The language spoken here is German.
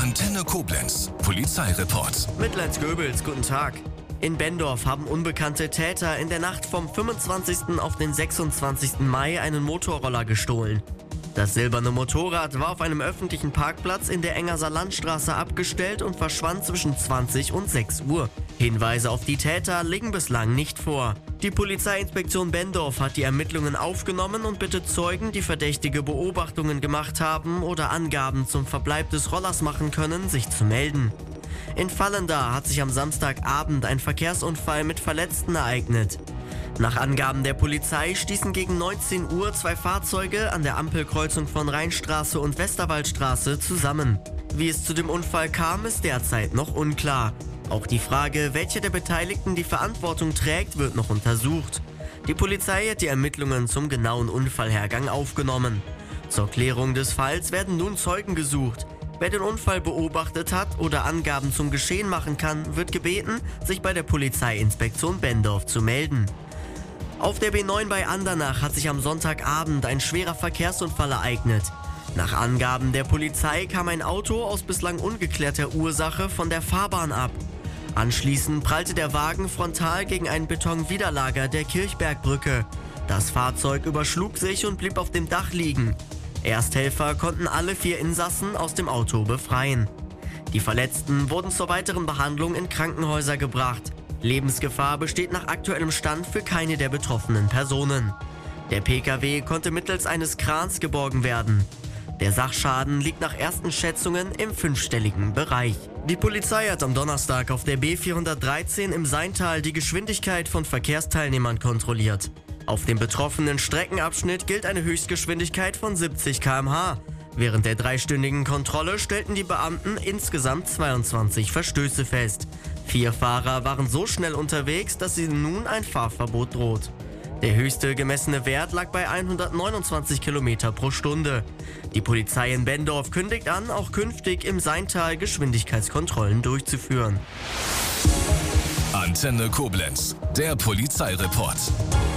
Antenne Koblenz, Polizeireport. Mitleid Goebbels, guten Tag. In Bendorf haben unbekannte Täter in der Nacht vom 25. auf den 26. Mai einen Motorroller gestohlen. Das silberne Motorrad war auf einem öffentlichen Parkplatz in der Engerser Landstraße abgestellt und verschwand zwischen 20 und 6 Uhr. Hinweise auf die Täter liegen bislang nicht vor. Die Polizeiinspektion Bendorf hat die Ermittlungen aufgenommen und bittet Zeugen, die verdächtige Beobachtungen gemacht haben oder Angaben zum Verbleib des Rollers machen können, sich zu melden. In Vallendar hat sich am Samstagabend ein Verkehrsunfall mit Verletzten ereignet. Nach Angaben der Polizei stießen gegen 19 Uhr 2 Fahrzeuge an der Ampelkreuzung von Rheinstraße und Westerwaldstraße zusammen. Wie es zu dem Unfall kam, ist derzeit noch unklar. Auch die Frage, welcher der Beteiligten die Verantwortung trägt, wird noch untersucht. Die Polizei hat die Ermittlungen zum genauen Unfallhergang aufgenommen. Zur Klärung des Falls werden nun Zeugen gesucht. Wer den Unfall beobachtet hat oder Angaben zum Geschehen machen kann, wird gebeten, sich bei der Polizeiinspektion Bendorf zu melden. Auf der B9 bei Andernach hat sich am Sonntagabend ein schwerer Verkehrsunfall ereignet. Nach Angaben der Polizei kam ein Auto aus bislang ungeklärter Ursache von der Fahrbahn ab. Anschließend prallte der Wagen frontal gegen ein Betonwiderlager der Kirchbergbrücke. Das Fahrzeug überschlug sich und blieb auf dem Dach liegen. Ersthelfer konnten alle 4 Insassen aus dem Auto befreien. Die Verletzten wurden zur weiteren Behandlung in Krankenhäuser gebracht. Lebensgefahr besteht nach aktuellem Stand für keine der betroffenen Personen. Der Pkw konnte mittels eines Krans geborgen werden. Der Sachschaden liegt nach ersten Schätzungen im 5-stelligen Bereich. Die Polizei hat am Donnerstag auf der B413 im Seintal die Geschwindigkeit von Verkehrsteilnehmern kontrolliert. Auf dem betroffenen Streckenabschnitt gilt eine Höchstgeschwindigkeit von 70 km/h. Während der 3-stündigen Kontrolle stellten die Beamten insgesamt 22 Verstöße fest. 4 Fahrer waren so schnell unterwegs, dass ihnen nun ein Fahrverbot droht. Der höchste gemessene Wert lag bei 129 km pro Stunde. Die Polizei in Bendorf kündigt an, auch künftig im Seintal Geschwindigkeitskontrollen durchzuführen. Antenne Koblenz, der Polizeireport.